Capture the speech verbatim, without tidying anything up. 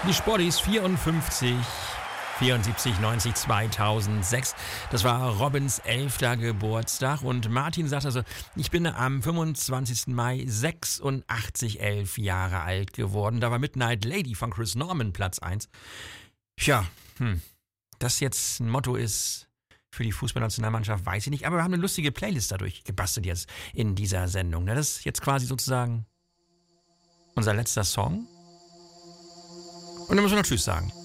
Die Spotties vierundfünfzig, vierundsiebzig, neunzig, zweitausendsechs. Das war Robins elfter Geburtstag. Und Martin sagt also, ich bin am fünfundzwanzigsten Mai sechsundachtzig, elf Jahre alt geworden. Da war Midnight Lady von Chris Norman Platz eins. Tja, hm, das jetzt ein Motto ist für die Fußballnationalmannschaft, weiß ich nicht. Aber wir haben eine lustige Playlist dadurch gebastelt jetzt in dieser Sendung. Das ist jetzt quasi sozusagen unser letzter Song. Und dann müssen wir noch Tschüss sagen.